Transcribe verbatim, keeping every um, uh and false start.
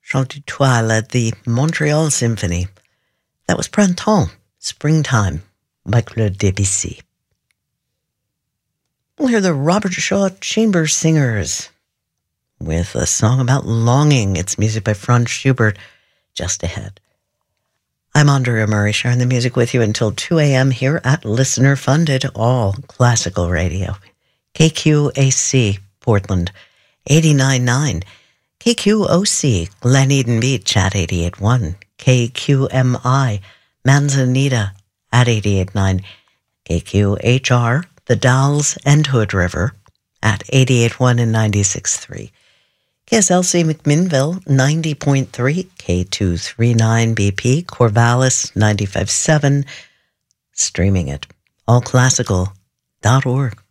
Chant du Toit led the Montreal Symphony. That was Printemps, Springtime, by Claude Debussy. We'll hear the Robert Shaw Chamber Singers with a song about longing. It's music by Franz Schubert, just ahead. I'm Andrea Murray, sharing the music with you until two a.m. here at listener-funded all classical radio. K Q A C, Portland, eighty-nine point nine. K Q O C, Glen Eden Beach at eighty-eight point one. K Q M I, Manzanita at eighty-eight point nine. K Q H R, The Dalles and Hood River at eighty-eight point one and ninety-six point three. K S L C McMinnville, ninety point three. K two thirty-nine B P, Corvallis, ninety-five point seven. Streaming it, all classical dot org.